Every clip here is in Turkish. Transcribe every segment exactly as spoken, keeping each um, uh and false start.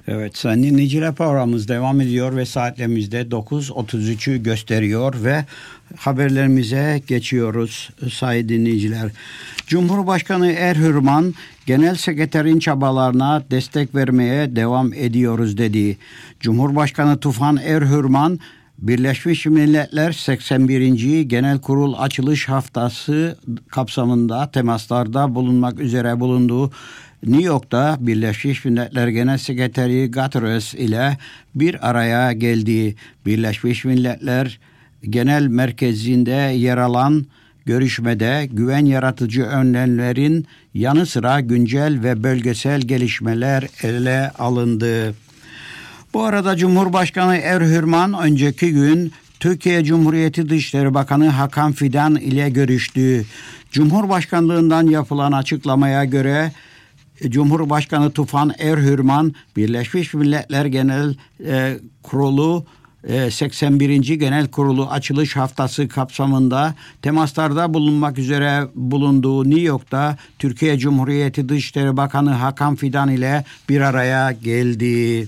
Evet, sayın dinleyiciler, programımız devam ediyor ve saatlerimizde dokuz otuz üçü gösteriyor ve haberlerimize geçiyoruz sayın dinleyiciler. Cumhurbaşkanı Erhürman, Genel Sekreterin çabalarına destek vermeye devam ediyoruz dedi. Cumhurbaşkanı Tufan Erhürman, Birleşmiş Milletler seksen birinci Genel Kurul Açılış Haftası kapsamında temaslarda bulunmak üzere bulunduğu New York'ta Birleşmiş Milletler Genel Sekreteri Guterres ile bir araya geldi. Birleşmiş Milletler Genel Merkezi'nde yer alan görüşmede güven yaratıcı önlemlerin yanı sıra güncel ve bölgesel gelişmeler ele alındı. Bu arada Cumhurbaşkanı Erhürman önceki gün Türkiye Cumhuriyeti Dışişleri Bakanı Hakan Fidan ile görüştü. Cumhurbaşkanlığından yapılan açıklamaya göre Cumhurbaşkanı Tufan Erhürman, Birleşmiş Milletler Genel e, Kurulu e, seksen birinci Genel Kurulu Açılış Haftası kapsamında temaslarda bulunmak üzere bulunduğu New York'ta Türkiye Cumhuriyeti Dışişleri Bakanı Hakan Fidan ile bir araya geldi.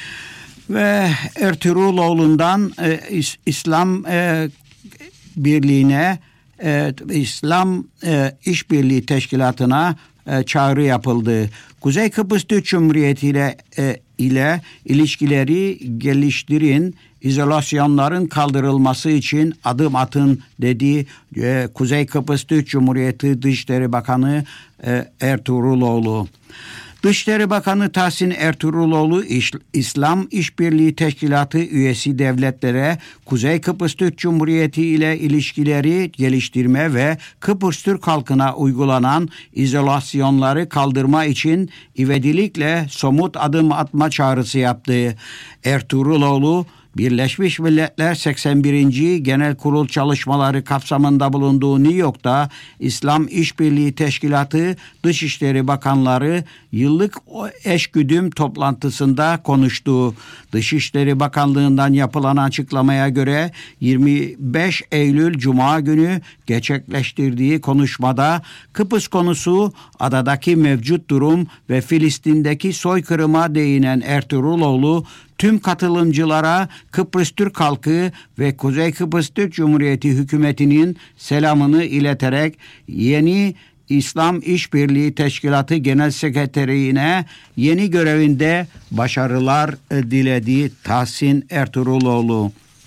Ve Ertuğruloğlu'ndan e, İs, İslam e, Birliği'ne, e, İslam e, İşbirliği Teşkilatı'na e, çağrı yapıldı. Kuzey Kıbrıs Türk Cumhuriyeti ile, e, ile ilişkileri geliştirin, izolasyonların kaldırılması için adım atın dedi e, Kuzey Kıbrıs Türk Cumhuriyeti Dışişleri Bakanı e, Ertuğruloğlu. Dışişleri Bakanı Tahsin Ertuğruloğlu, İslam İşbirliği Teşkilatı üyesi devletlere Kuzey Kıbrıs Türk Cumhuriyeti ile ilişkileri geliştirme ve Kıbrıs Türk halkına uygulanan izolasyonları kaldırma için ivedilikle somut adım atma çağrısı yaptı. Ertuğruloğlu, Birleşmiş Milletler seksen birinci Genel Kurul çalışmaları kapsamında bulunduğu New York'ta İslam İşbirliği Teşkilatı Dışişleri Bakanları yıllık eşgüdüm toplantısında konuştu. Dışişleri Bakanlığı'ndan yapılan açıklamaya göre yirmi beş Eylül Cuma günü gerçekleştirdiği konuşmada Kıbrıs konusu, adadaki mevcut durum ve Filistin'deki soykırıma değinen Ertuğruloğlu, tüm katılımcılara Kıbrıs Türk halkı ve Kuzey Kıbrıs Türk Cumhuriyeti hükümetinin selamını ileterek yeni İslam İşbirliği Teşkilatı Genel Sekreterine yeni görevinde başarılar diledi Tahsin Ertuğruloğlu.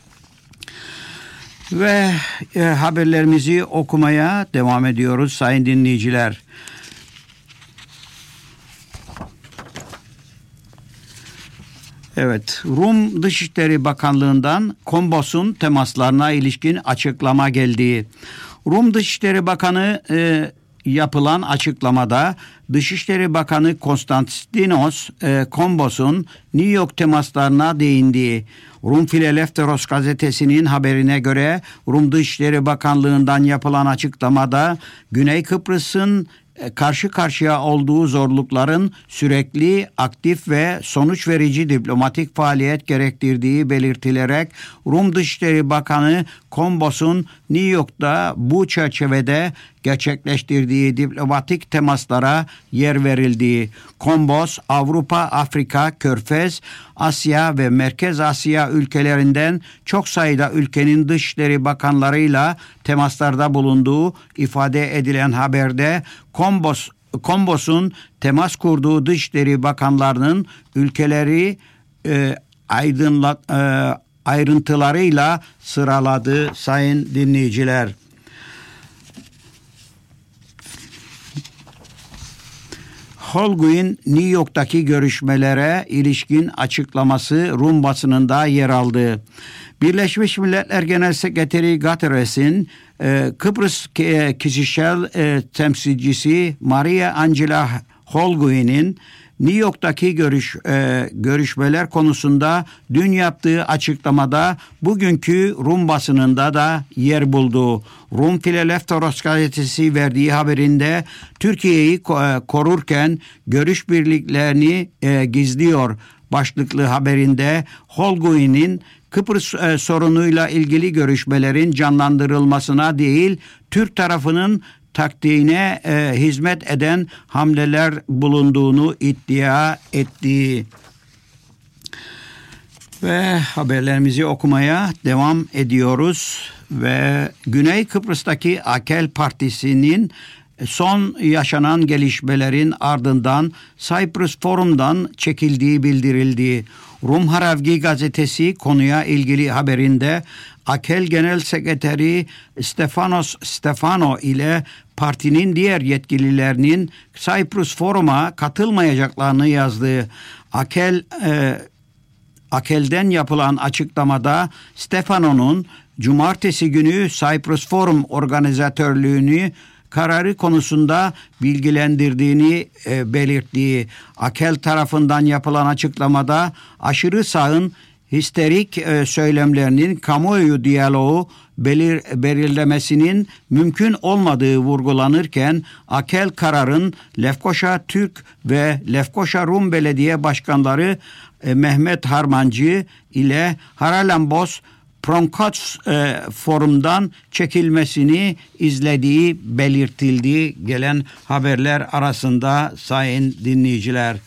Ve e, haberlerimizi okumaya devam ediyoruz sayın dinleyiciler. Evet, Rum Dışişleri Bakanlığı'ndan Kombos'un temaslarına ilişkin açıklama geldi. Rum Dışişleri Bakanı e, yapılan açıklamada Dışişleri Bakanı Konstantinos e, Kombos'un New York temaslarına değindi. Rum Filelefteros gazetesinin haberine göre Rum Dışişleri Bakanlığı'ndan yapılan açıklamada Güney Kıbrıs'ın karşı karşıya olduğu zorlukların sürekli, aktif ve sonuç verici diplomatik faaliyet gerektirdiği belirtilerek Rum Dışişleri Bakanı Kombos'un New York'ta bu çerçevede gerçekleştirdiği diplomatik temaslara yer verildi. Kombos, Avrupa, Afrika, Körfez, Asya ve Merkez Asya ülkelerinden çok sayıda ülkenin dışişleri bakanlarıyla temaslarda bulunduğu ifade edilen haberde Kombos, Kombos'un temas kurduğu dışişleri bakanlarının ülkeleri e, aydınlat, e, ayrıntılarıyla sıraladı sayın dinleyiciler. Holguin New York'taki görüşmelere ilişkin açıklaması Rum basınında yer aldı. Birleşmiş Milletler Genel Sekreteri Guterres'in e, Kıbrıs e, kişisel e, temsilcisi Maria Angela Holguin'in New York'taki görüş, e, görüşmeler konusunda dün yaptığı açıklamada bugünkü Rum basınında da yer buldu. Rum Filelefteros gazetesi verdiği haberinde Türkiye'yi korurken görüş birliklerini e, gizliyor başlıklı haberinde Holguin'in Kıbrıs e, sorunuyla ilgili görüşmelerin canlandırılmasına değil, Türk tarafının taktiğine e, hizmet eden hamleler bulunduğunu iddia etti. Ve haberlerimizi okumaya devam ediyoruz ve Güney Kıbrıs'taki Akel Partisi'nin son yaşanan gelişmelerin ardından Cyprus Forum'dan çekildiği bildirildi. Rum Haravgi gazetesi konuya ilgili haberinde Akel Genel Sekreteri Stefanos Stefano ile partinin diğer yetkililerinin Cyprus Forum'a katılmayacaklarını yazdı. Akel e, Akel'den yapılan açıklamada Stefano'nun cumartesi günü Cyprus Forum organizatörlüğünü kararı konusunda bilgilendirdiğini e, belirttiği Akel tarafından yapılan açıklamada aşırı sağın histerik e, söylemlerinin kamuoyu diyaloğu belir, belirlemesinin mümkün olmadığı vurgulanırken Akel kararın Lefkoşa Türk ve Lefkoşa Rum Belediye Başkanları e, Mehmet Harmancı ile Haralambos Pronkots e, forumdan çekilmesini izlediği belirtildi gelen haberler arasında sayın dinleyiciler.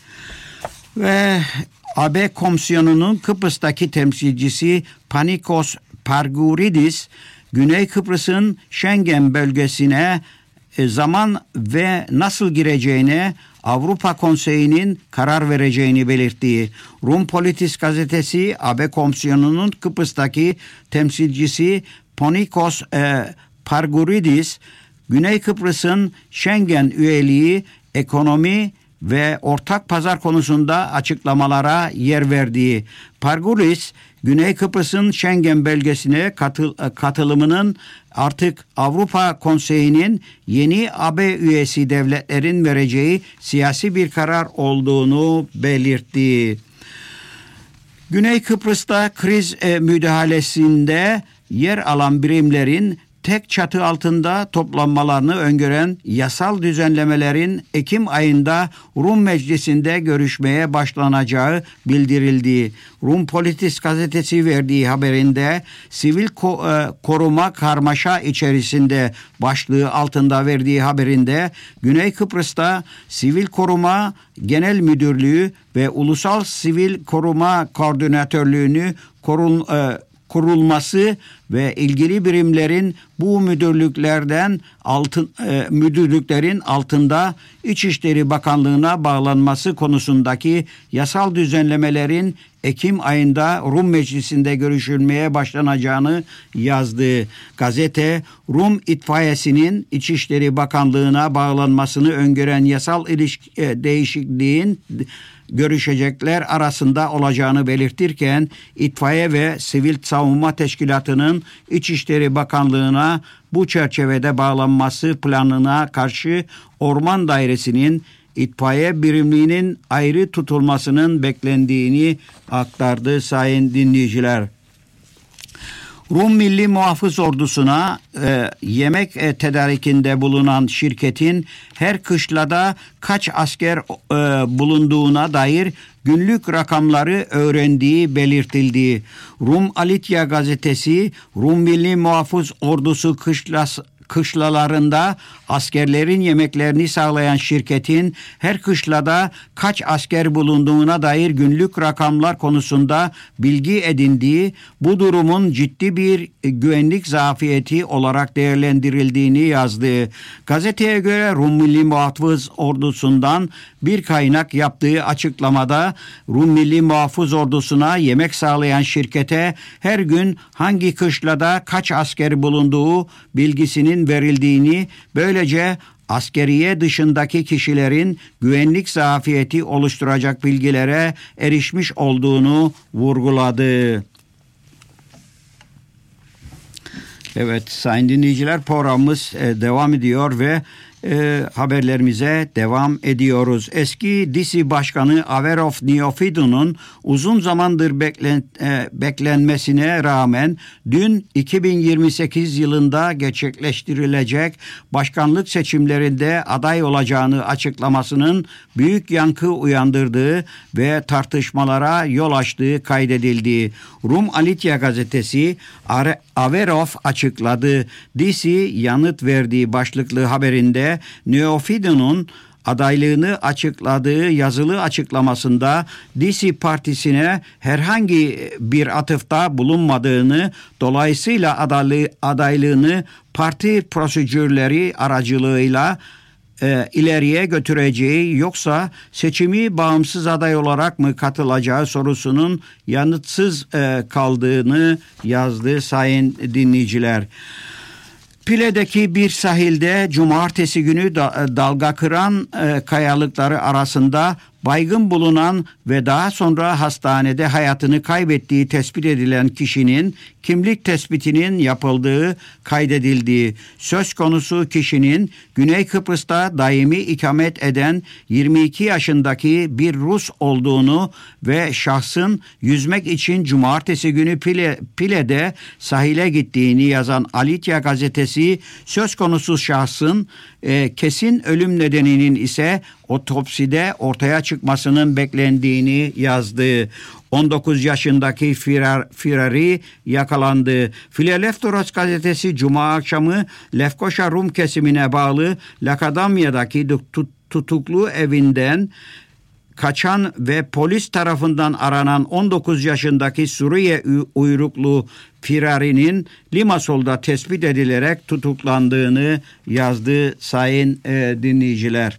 Ve A B Komisyonu'nun Kıbrıs'taki temsilcisi Panikos Pargouridis, Güney Kıbrıs'ın Schengen bölgesine e, zaman ve nasıl gireceğine Avrupa Konseyi'nin karar vereceğini belirttiği Rum Politis gazetesi A B Komisyonu'nun Kıbrıs'taki temsilcisi Panikos e, Pargouridis, Güney Kıbrıs'ın Schengen üyeliği, ekonomi ve ortak pazar konusunda açıklamalara yer verdiği Pargouridis, Güney Kıbrıs'ın Schengen bölgesine katıl, katılımının artık Avrupa Konseyi'nin yeni A B üyesi devletlerin vereceği siyasi bir karar olduğunu belirtti. Güney Kıbrıs'ta kriz e, müdahalesinde yer alan birimlerin tek çatı altında toplanmalarını öngören yasal düzenlemelerin Ekim ayında Rum Meclisi'nde görüşmeye başlanacağı bildirildi. Rum Politis gazetesi verdiği haberinde sivil ko- koruma karmaşa içerisinde başlığı altında verdiği haberinde Güney Kıbrıs'ta Sivil Koruma Genel Müdürlüğü ve Ulusal Sivil Koruma Koordinatörlüğünü korun e, kurulması ve ilgili birimlerin bu müdürlüklerden altın e, müdürlüklerin altında İçişleri Bakanlığı'na bağlanması konusundaki yasal düzenlemelerin Ekim ayında Rum Meclisi'nde görüşülmeye başlanacağını yazdı. Gazete, Rum itfaiyesinin İçişleri Bakanlığı'na bağlanmasını öngören yasal ilişki, e, değişikliğin görüşecekler arasında olacağını belirtirken İtfaiye ve Sivil Savunma Teşkilatı'nın İçişleri Bakanlığı'na bu çerçevede bağlanması planına karşı Orman Dairesi'nin itfaiye birimliğinin ayrı tutulmasının beklendiğini aktardı sayın dinleyiciler. Rum Milli Muhafız Ordusu'na e, yemek e, tedarikinde bulunan şirketin her kışlada kaç asker e, bulunduğuna dair günlük rakamları öğrendiği belirtildi. Rum Alitya gazetesi Rum Milli Muhafız Ordusu kışlası kışlalarında askerlerin yemeklerini sağlayan şirketin her kışlada kaç asker bulunduğuna dair günlük rakamlar konusunda bilgi edindiği, bu durumun ciddi bir güvenlik zafiyeti olarak değerlendirildiğini yazdı. Gazeteye göre Rum Milli Muhafız Ordusu'ndan bir kaynak yaptığı açıklamada Rum Milli Muhafız Ordusu'na yemek sağlayan şirkete her gün hangi kışlada kaç asker bulunduğu bilgisinin verildiğini, böylece askeriye dışındaki kişilerin güvenlik zafiyeti oluşturacak bilgilere erişmiş olduğunu vurguladı. Evet sayın dinleyiciler, programımız e, devam ediyor ve e, haberlerimize devam ediyoruz. Eski D C Başkanı Averof Neofidou'nun uzun zamandır beklen, e, beklenmesine rağmen dün iki bin yirmi sekiz yılında gerçekleştirilecek başkanlık seçimlerinde aday olacağını açıklamasının büyük yankı uyandırdığı ve tartışmalara yol açtığı kaydedildi. Rum Alitya gazetesi Averof açıkladı. D C yanıt verdiği başlıklı haberinde Neofidou'nun adaylığını açıkladığı yazılı açıklamasında D C Partisi'ne herhangi bir atıfta bulunmadığını, dolayısıyla adaylığı, adaylığını parti prosedürleri aracılığıyla e, ileriye götüreceği, yoksa seçimi bağımsız aday olarak mı katılacağı sorusunun yanıtsız e, kaldığını yazdı sayın dinleyiciler. Pile'deki bir sahilde cumartesi günü dalga kıran e, kayalıkları arasında baygın bulunan ve daha sonra hastanede hayatını kaybettiği tespit edilen kişinin kimlik tespitinin yapıldığı kaydedildiği, söz konusu kişinin Güney Kıbrıs'ta daimi ikamet eden yirmi iki yaşındaki bir Rus olduğunu ve şahsın yüzmek için cumartesi günü Pile, Pile'de sahile gittiğini yazan Alitya gazetesi, söz konusu şahsın e, kesin ölüm nedeninin ise otopside ortaya çıkmasının beklendiğini yazdı. on dokuz yaşındaki Firar, Firari yakalandı. Philadelphia gazetesi Cuma akşamı Lefkoşa Rum kesimine bağlı Lakadamya'daki tutuklu evinden kaçan ve polis tarafından aranan on dokuz yaşındaki Suriye uyruklu Firari'nin Limassol'da tespit edilerek tutuklandığını yazdı sayın e, dinleyiciler.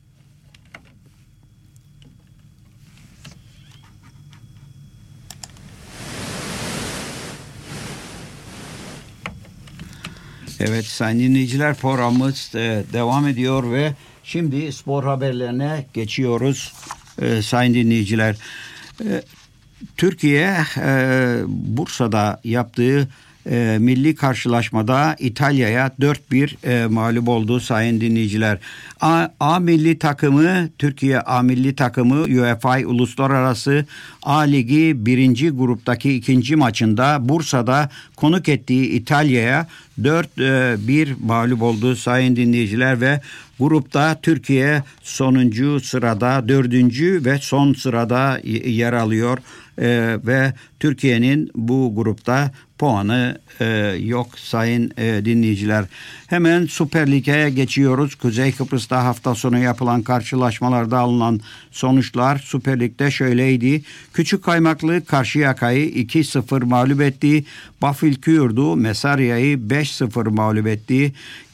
Evet sayın dinleyiciler, programımız e, devam ediyor ve şimdi spor haberlerine geçiyoruz e, sayın dinleyiciler. E, Türkiye e, Bursa'da yaptığı e, milli karşılaşmada İtalya'ya dört bir e, mağlup oldu sayın dinleyiciler. A, A milli takımı, Türkiye A milli takımı UEFA Uluslararası A Ligi birinci gruptaki ikinci maçında Bursa'da konuk ettiği İtalya'ya dört bir mağlup oldu sayın dinleyiciler ve grupta Türkiye sonuncu sırada, dördüncü ve son sırada yer alıyor ee, ve Türkiye'nin bu grupta puanı e, yok sayın e, dinleyiciler. Hemen Süper Lig'e geçiyoruz. Kuzey Kıbrıs'ta hafta sonu yapılan karşılaşmalarda alınan sonuçlar Süper Lig'de şöyleydi. Küçük Kaymaklı Karşıyaka'yı iki sıfır mağlup etti. Bafilküyurdu Mesarya'yı beş sıfır mağlup etti.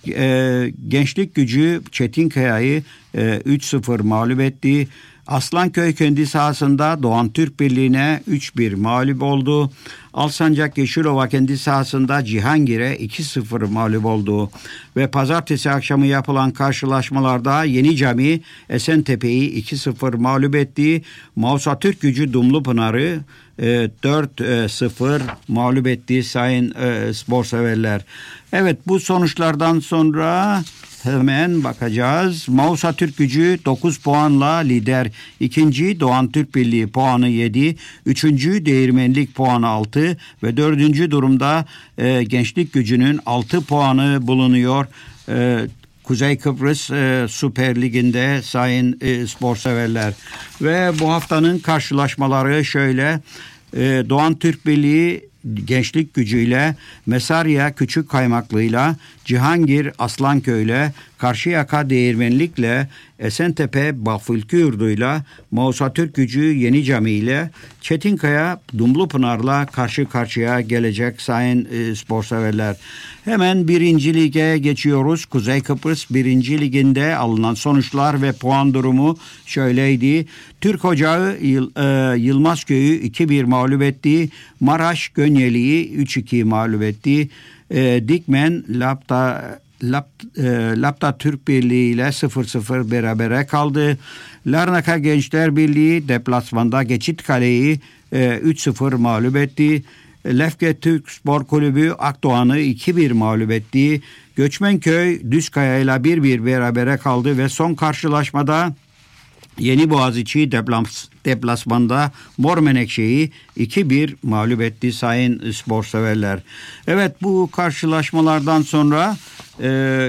E, Gençlik Gücü Çetinkaya'yı e, üç sıfır mağlup etti. Aslanköy kendi sahasında Doğan Türk Birliği'ne üç bir mağlup oldu. Alsancak Yeşilova kendi sahasında Cihangir'e iki sıfır mağlup oldu. Ve pazartesi akşamı yapılan karşılaşmalarda Yenicami Esentepe'yi iki sıfır mağlup etti. Mausa Türk Gücü Dumlupınar'ı e, dört sıfır mağlup etti sayın e, spor severler. Evet, bu sonuçlardan sonra hemen bakacağız. Mausa Türk Gücü dokuz puanla lider. İkinci Doğan Türk Birliği puanı yedi. Üçüncü Değirmenlik puanı altı ve dördüncü durumda e, Gençlik Gücü'nün altı puanı bulunuyor. E, Kuzey Kıbrıs e, Süper Ligi'nde sayın e, spor severler. Ve bu haftanın karşılaşmaları şöyle. E, Doğan Türk Birliği Gençlik Gücü'yle, Mesarya Küçük Kaymaklı'yla, Cihangir Aslanköy'le, Karşıyaka Değirmenlik'le, Esentepe Bafılkıyurdu'yla, Mausa Türk Gücü Yenicami ile, Çetinkaya Dumlupınar'la karşı karşıya gelecek sayın e, spor severler. Hemen birinci lige geçiyoruz. Kuzey Kıbrıs birinci liginde alınan sonuçlar ve puan durumu şöyleydi. Türk Ocağı Yıl, e, Yılmazköy'ü iki bir mağlup etti. Maraş Gönyeli'yi üç iki mağlup etti. E, Dikmen Lapta Lap, e, Lapta Türk Birliği ile sıfır sıfır berabere kaldı. Larnaka Gençler Birliği deplasmanda Geçitkale'yi e, üç sıfır mağlup etti. Lefke Türk Spor Kulübü Akdoğan'ı iki bir mağlup etti. Göçmenköy Düzkaya ile bir bir berabere kaldı ve son karşılaşmada Yeni Boğaziçi deplas, deplasmanda Mor Menekşe'yi iki bir mağlup etti sayın spor severler. Evet, bu karşılaşmalardan sonra e,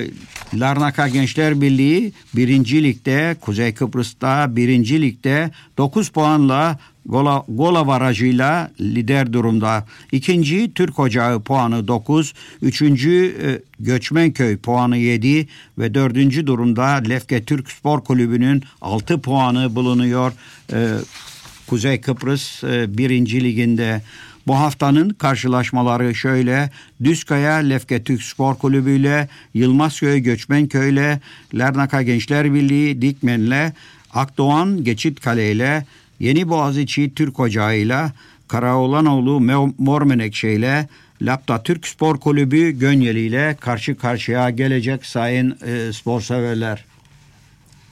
Larnaka Gençler Birliği birinci ligde, Kuzey Kıbrıs'ta birinci ligde dokuz puanla Gola, gol avarajıyla lider durumda. İkinci Türk Ocağı puanı dokuz. Üçüncü e, Göçmenköy puanı yedi ve dördüncü durumda Lefke Türk Spor Kulübü'nün altı puanı bulunuyor. E, Kuzey Kıbrıs e, birinci liginde. Bu haftanın karşılaşmaları şöyle: Düzkaya Lefke Türk Spor Kulübü ile, Yılmazköy Göçmenköy ile, Larnaka Gençler Birliği Dikmen'le, Akdoğan Geçitkale ile, Yeni Boğaziçi Türk Ocağı ile, Karaoğlanoğlu Mor Menekşe ile, Lapta Türk Spor Kulübü Gönyeli ile karşı karşıya gelecek sayın e, spor severler.